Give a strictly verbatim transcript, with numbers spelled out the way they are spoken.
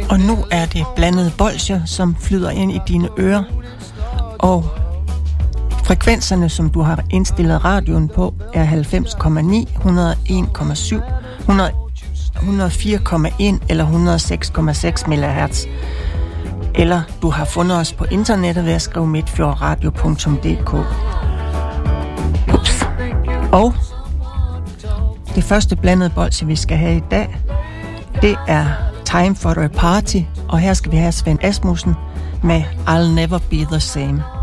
Og nu er det blandede bolsjer, som flyder ind i dine ører. Og frekvenserne, som du har indstillet radioen på, er halvfems komma ni, et hundrede og en komma syv, hundrede, et hundrede og fire komma en eller et hundrede og seks komma seks megahertz. Eller du har fundet os på internettet ved at skrive midtfjordradio punktum d k. Ups. Og det første blandede bolsje, vi skal have i dag, det er Time for a Party, og her skal vi have Svend Asmussen med I'll Never Be the Same.